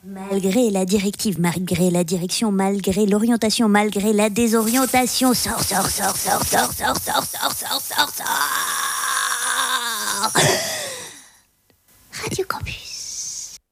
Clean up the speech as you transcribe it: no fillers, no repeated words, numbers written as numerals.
Malgré la directive, malgré la direction, malgré l'orientation, malgré la désorientation, sors, sors, sors, sors, sors, sors, sors, sors, sors, sors, sors.